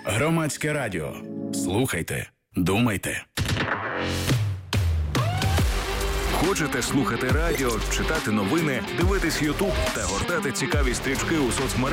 Громадське радіо. Слухайте, думайте. Хочете слухати радіо, читати новини, дивитись YouTube та гортати цікаві стрічки у соцмережах?